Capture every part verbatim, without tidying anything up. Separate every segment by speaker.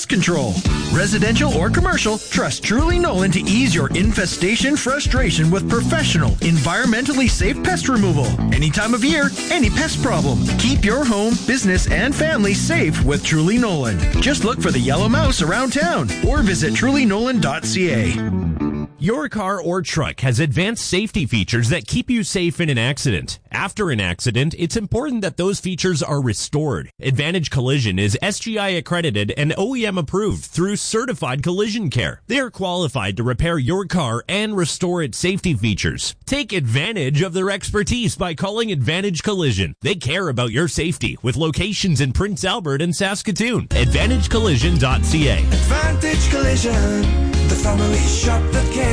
Speaker 1: pest control. Residential or commercial, trust Truly Nolan to ease your infestation frustration with professional, environmentally safe pest removal. Any time of year, any pest problem. Keep your home, business, and family safe with Truly Nolan. Just look for the yellow mouse around town or visit truly nolan dot c a.
Speaker 2: Your car or truck has advanced safety features that keep you safe in an accident. After an accident, it's important that those features are restored. Advantage Collision is S G I accredited and O E M approved through Certified Collision Care. They are qualified to repair your car and restore its safety features. Take advantage of their expertise by calling Advantage Collision. They care about your safety with locations in Prince Albert and Saskatoon. advantage collision dot c a.
Speaker 3: Advantage Collision, the family shop that cares.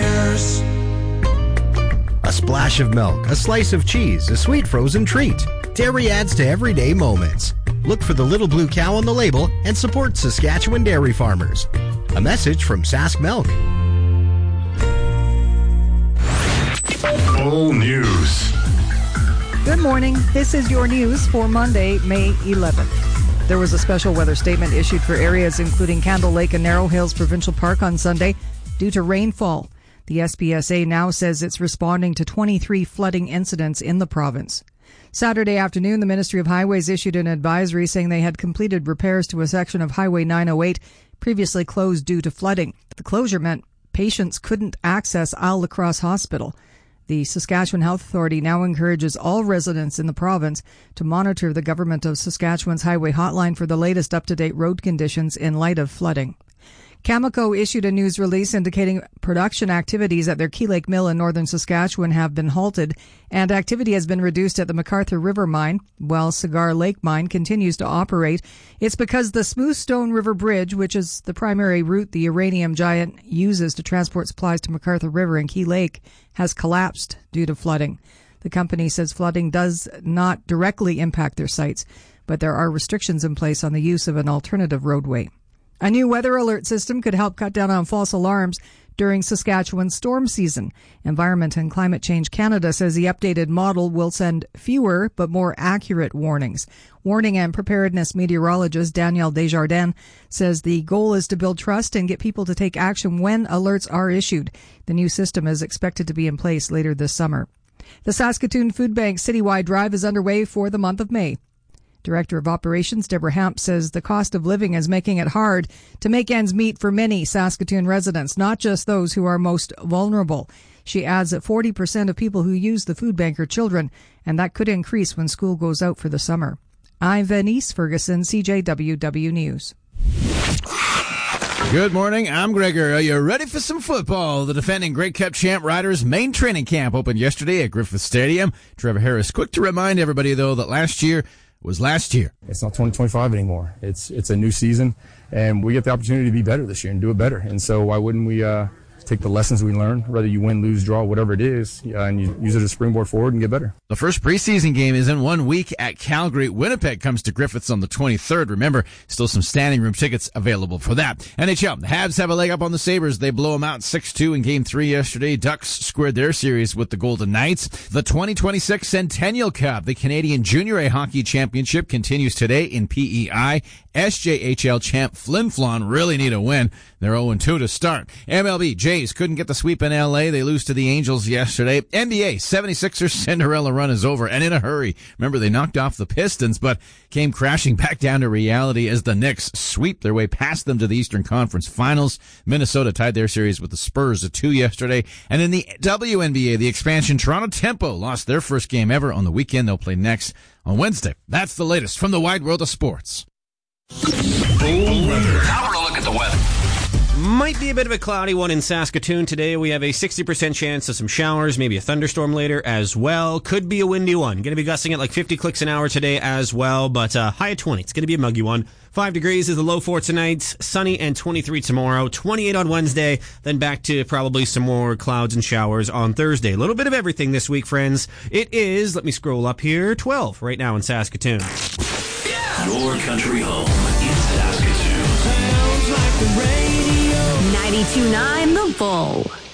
Speaker 4: A splash of milk, a slice of cheese, a sweet frozen treat. Dairy adds to everyday moments. Look for the little blue cow on the label and support Saskatchewan dairy farmers. A message from Sask Milk.
Speaker 5: Full News.
Speaker 6: Good morning. This is your news for Monday, May eleventh. There was a special weather statement issued for areas including Candle Lake and Narrow Hills Provincial Park on Sunday due to rainfall. The S P S A now says it's responding to twenty-three flooding incidents in the province. Saturday afternoon, the Ministry of Highways issued an advisory saying they had completed repairs to a section of Highway nine oh eight previously closed due to flooding. The closure meant patients couldn't access Isle Lacrosse Hospital. The Saskatchewan Health Authority now encourages all residents in the province to monitor the Government of Saskatchewan's highway hotline for the latest up-to-date road conditions in light of flooding. Cameco issued a news release indicating production activities at their Key Lake Mill in northern Saskatchewan have been halted, and activity has been reduced at the MacArthur River Mine, while Cigar Lake Mine continues to operate. It's because the Smoothstone River Bridge, which is the primary route the uranium giant uses to transport supplies to MacArthur River and Key Lake, has collapsed due to flooding. The company says flooding does not directly impact their sites, but there are restrictions in place on the use of an alternative roadway. A new weather alert system could help cut down on false alarms during Saskatchewan's storm season. Environment and Climate Change Canada says the updated model will send fewer but more accurate warnings. Warning and preparedness meteorologist Danielle Desjardins says the goal is to build trust and get people to take action when alerts are issued. The new system is expected to be in place later this summer. The Saskatoon Food Bank citywide drive is underway for the month of May. Director of Operations Deborah Hamp says the cost of living is making it hard to make ends meet for many Saskatoon residents, not just those who are most vulnerable. She adds that forty percent of people who use the food bank are children, and that could increase when school goes out for the summer. I'm Venice Ferguson, C J W W News.
Speaker 7: Good morning, I'm Gregor. Are you ready for some football? The defending Grey Cup champ Riders' main training camp opened yesterday at Griffith Stadium. Trevor Harris quick to remind everybody, though, that last year was last year.
Speaker 8: It's not twenty twenty-five anymore. It's it's a new season, and we get the opportunity to be better this year and do it better. And so why wouldn't we uh, take the lessons we learn, whether you win, lose, draw, whatever it is, uh, and you use it as a springboard forward and get better.
Speaker 7: The first preseason game is in one week at Calgary. Winnipeg comes to Griffiths on the twenty-third. Remember, still some standing room tickets available for that. N H L, the Habs have a leg up on the Sabres. They blow them out six two in Game three yesterday. Ducks squared their series with the Golden Knights. The twenty twenty-six Centennial Cup, the Canadian Junior A Hockey Championship, continues today in P E I. S J H L champ Flin Flon really need a win. They're oh and two to start. M L B, Jays couldn't get the sweep in L A. They lose to the Angels yesterday. N B A, seventy-sixers Cinderella run is over, and in a hurry. Remember, they knocked off the Pistons, but came crashing back down to reality as the Knicks sweep their way past them to the Eastern Conference Finals. Minnesota tied their series with the Spurs at two yesterday. And in the W N B A, the expansion Toronto Tempo lost their first game ever on the weekend. They'll play next on Wednesday. That's the latest from the wide world of sports.
Speaker 5: Full weather. Now we're going to look at the weather.
Speaker 9: Might be a bit of a cloudy one in Saskatoon today. We have a sixty percent chance of some showers, maybe a thunderstorm later as well. Could be a windy one. Going to be gusting at like fifty clicks an hour today as well, but uh, high at twenty. It's going to be a muggy one. Five degrees is the low for tonight. Sunny and twenty-three tomorrow. twenty-eight on Wednesday. Then back to probably some more clouds and showers on Thursday. A little bit of everything this week, friends. It is, let me scroll up here, twelve right now in Saskatoon.
Speaker 5: Your country home in Saskatoon. Sounds like the radio.
Speaker 10: ninety-two point nine The Bull.